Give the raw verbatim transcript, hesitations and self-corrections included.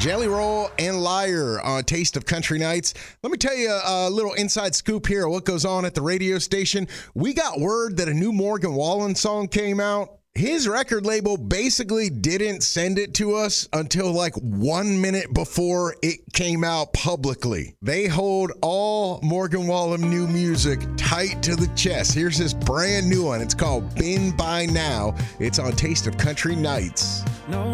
Jelly Roll and Liar on Taste of Country Nights. Let me tell you a little inside scoop here of what goes on at the radio station. We got word that a new Morgan Wallen song came out. His record label basically didn't send it to us until like one minute before it came out publicly. They hold all Morgan Wallen new music tight to the chest. Here's his brand new one. It's called Been By Now. It's on Taste of Country Nights. No